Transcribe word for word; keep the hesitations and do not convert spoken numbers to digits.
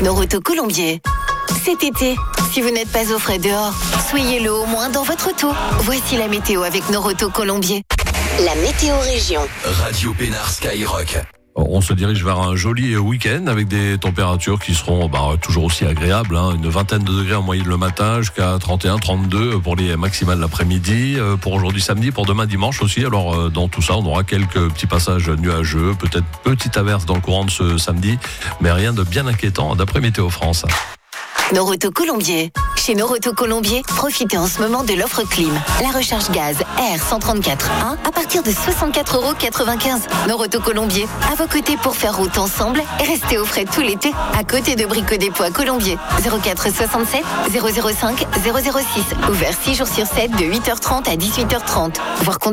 Noroto Colombier. Cet été, si vous n'êtes pas au frais dehors, soyez-le au moins dans votre auto. Voici la météo avec Noroto Colombier. La météo région. Radio Pénard Skyrock. On se dirige vers un joli week-end avec des températures qui seront bah, toujours aussi agréables, hein. Une vingtaine de degrés en moyenne le matin jusqu'à trente et un, trente-deux pour les maximales l'après-midi. Pour aujourd'hui samedi, pour demain dimanche aussi. Alors dans tout ça, on aura quelques petits passages nuageux, peut-être petite averse dans le courant de ce samedi, mais rien de bien inquiétant d'après Météo France. Noroto Colombier. Chez Noroto Colombier, profitez en ce moment de l'offre clim. La recharge gaz R cent trente-quatre un à partir de soixante-quatre euros quatre-vingt-quinze. Noroto Colombier, à vos côtés pour faire route ensemble et rester au frais tout l'été. À côté de Brico Dépôt à Colombier. zéro quatre soixante-sept zéro zéro cinq zéro zéro six. Ouvert six jours sur sept de huit heures trente à dix-huit heures trente. Voir